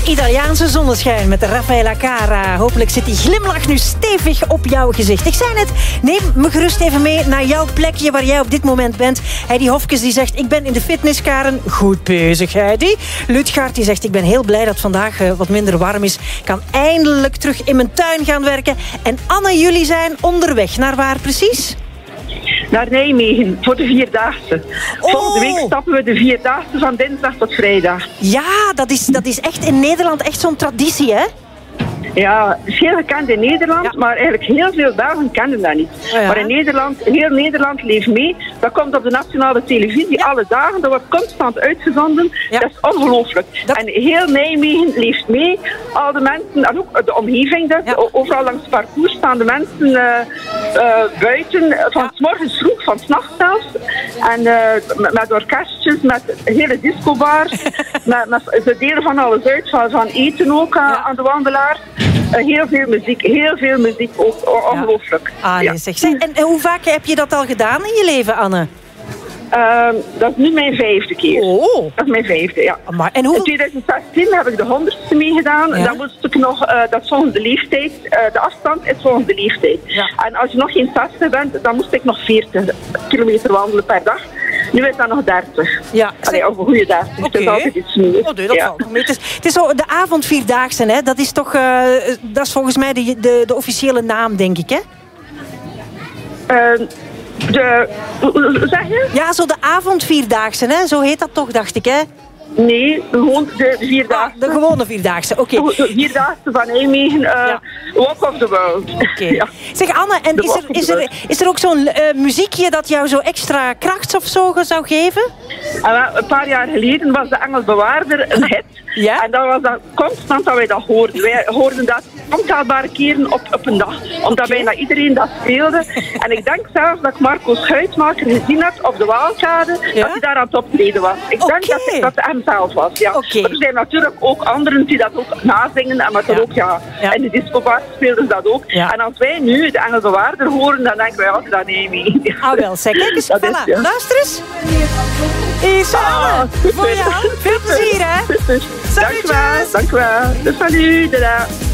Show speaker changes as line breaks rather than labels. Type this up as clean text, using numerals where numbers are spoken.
Italiaanse zonneschijn met Raffaella Cara. Hopelijk zit die glimlach nu stevig op jouw gezicht. Ik zei net, neem me gerust even mee naar jouw plekje waar jij op dit moment bent. Heidi Hofkes die zegt, ik ben in de fitness, Karen. Goed bezig, Heidi. Lutgaard die zegt, ik ben heel blij dat vandaag wat minder warm is. Ik kan eindelijk terug in mijn tuin gaan werken. En Anne, jullie zijn onderweg. Naar waar precies?
Naar Nijmegen, voor de Vierdaagse. Volgende week stappen we de Vierdaagse van dinsdag tot vrijdag.
Ja, dat is echt in Nederland echt zo'n traditie, hè?
Ja, het is heel gekend in Nederland, maar eigenlijk heel veel Belgen kennen dat niet. Oh ja. Maar in Nederland, heel Nederland leeft mee. Dat komt op de nationale televisie alle dagen. Dat wordt constant uitgezonden. Dat is ongelooflijk. En heel Nijmegen leeft mee. Al de mensen, en ook de omgeving dus. Overal langs het parcours staan de mensen buiten. Van 's morgens vroeg, van 's nachts zelfs. En met orkestjes, met hele discobars. Ze delen van alles uit. Van eten ook aan de wandelaar. Heel veel muziek ook, ongelooflijk.
Zeg. En hoe vaak heb je dat al gedaan in je leven, Anne?
Dat is nu mijn 5e keer.
Oh.
Dat is mijn 5e, ja.
Maar,
in 2016 heb ik de 100ste meegedaan. En dan moest ik nog, dat is volgens de leeftijd, de afstand is volgens de leeftijd. Ja. En als je nog geen 60 bent, dan moest ik nog 40 kilometer wandelen per dag. Nu is dat nog 30. Ja. Allee, of een goede 30. Okay. Het is altijd iets meer.
Oh, nee, dat valt nog mee. Het is zo de avondvierdaagse, hè? Dat is toch, dat is volgens mij de officiële naam, denk ik, hè?
Hoe zeg je?
Ja, zo de avondvierdaagse, hè? Zo heet dat toch, dacht ik, hè?
Nee, gewoon de Vierdaagse.
De gewone Vierdaagse, oké.
De Vierdaagse van Nijmegen, Walk of the World.
Oké. Ja. Zeg Anne, en is er ook zo'n muziekje dat jou zo extra kracht of zo zou geven?
Een paar jaar geleden was de Engelbewaarder een hit. Ja? En dat was dan constant dat wij dat hoorden. Wij hoorden dat ontelbare keren op een dag. Omdat bijna iedereen dat speelde. En ik denk zelfs dat ik Marco Schuitmaker gezien heb op de Waalkade. Ja? Dat hij daar aan het optreden was. Ik denk dat het hem zelf was. Ja. Maar er zijn natuurlijk ook anderen die dat ook nazingen. En dat ook, in de discobar speelden ze dat ook. Ja. En als wij nu de Engelbewaarder horen, dan denken wij altijd aan Amy.
Ah wel, zeg, kijk eens. Voilà. Luister eens. Is Anne, voor jou. Veel plezier, hè.
Dank u wel. Salut, dada.